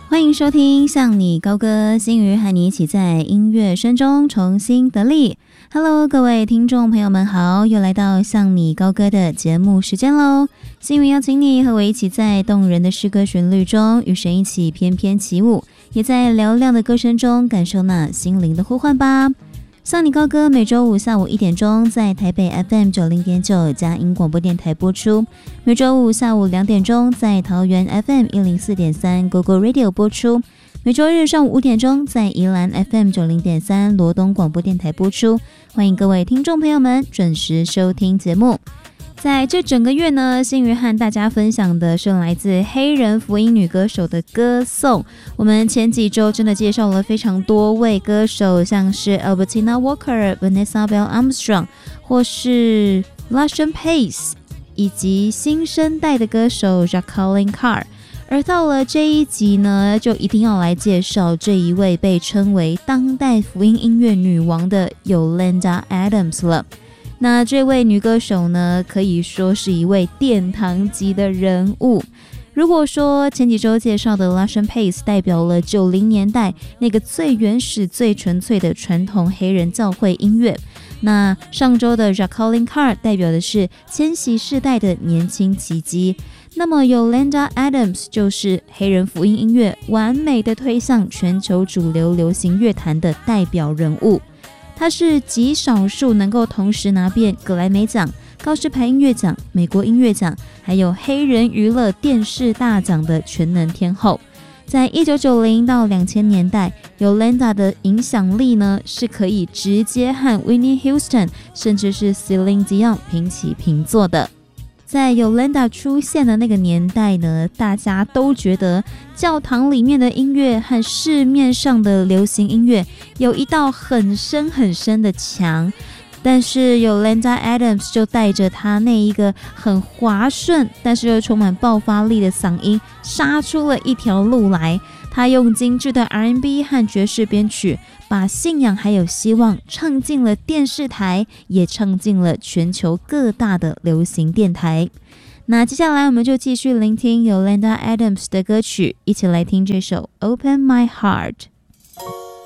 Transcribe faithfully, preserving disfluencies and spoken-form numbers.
欢迎收听向你高歌，心瑜和你一起在音乐声中重新得力。Hello， 各位听众朋友们好，又来到向你高歌的节目时间喽。心瑜邀请你和我一起在动人的诗歌旋律中与神一起翩翩起舞，也在嘹亮的歌声中感受那心灵的呼唤吧。向你高歌每周五下午一点钟在台北 F M 九零点九佳音广播电台播出，每周五下午两点钟在桃园 F M 一零四点三 Go Go Radio 播出，每周日上午五点钟在宜兰 F M 九零点三罗东广播电台播出。欢迎各位听众朋友们准时收听节目。在这整个月呢，心瑜和大家分享的是来自黑人福音女歌手的歌颂。我们前几周真的介绍了非常多位歌手，像是 Albertina Walker、Vanessa Bell Armstrong 或是 Lashawn Pace 以及新生代的歌手 Jacqueline Carr。而到了这一集呢，就一定要来介绍这一位被称为当代福音音乐女王的 Yolanda Adams 了。那这位女歌手呢，可以说是一位殿堂级的人物。如果说前几周介绍的 Lashawn Pace 代表了九零年代那个最原始最纯粹的传统黑人教会音乐，那上周的 Jacqueline Carr 代表的是千禧世代的年轻奇迹，那么 Yolanda Adams 就是黑人福音音乐完美的推向全球主流流行乐坛的代表人物。他是极少数能够同时拿遍格莱美奖、高士牌音乐奖、美国音乐奖，还有黑人娱乐电视大奖的全能天后。在一九九零到两千年代 Yolanda 的影响力呢，是可以直接和 Whitney Houston 甚至是 Celine Dion 平起平坐的。在 Yolanda 出现的那个年代呢，大家都觉得教堂里面的音乐和市面上的流行音乐有一道很深很深的墙，但是 Yolanda Adams 就带着她那一个很滑顺但是又充满爆发力的嗓音杀出了一条路来。她用精致的 R and B 和爵士编曲，把信仰还有希望唱进了电视台，也唱进了全球各大的流行电台。那接下来我们就继续聆听 Yolanda Adams 的歌曲，一起来听这首 Open My Heart。